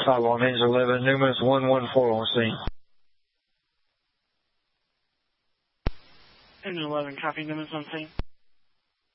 5 on engine 11, numerous 114 on scene. Engine 11, copy, numerous on scene.